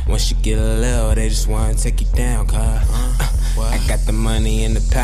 Once you get a little, they just wanna take you down, cuz I got the money and the power.